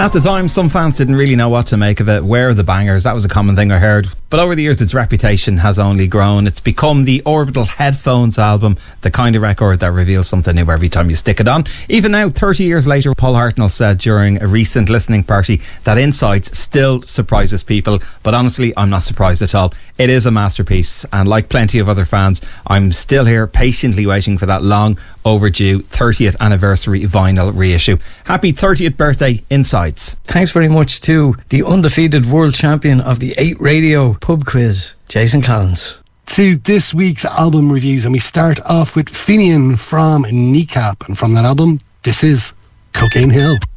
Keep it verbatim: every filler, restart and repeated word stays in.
At the time, some fans didn't really know what to make of it. Where are the bangers? That was a common thing I heard. But over the years, its reputation has only grown. It's become the Orbital Headphones album, the kind of record that reveals something new every time you stick it on. Even now, thirty years later, Paul Hartnell said during a recent listening party that Insights still surprises people. But honestly, I'm not surprised at all. It is a masterpiece. And like plenty of other fans, I'm still here patiently waiting for that long overdue thirtieth anniversary vinyl reissue. Happy thirtieth birthday, Insights. Thanks very much to the undefeated world champion of the eight Radio pub quiz, Jason Collins. To this week's album reviews, and we start off with Finian from Kneecap, and from that album, this is Cocaine Hill.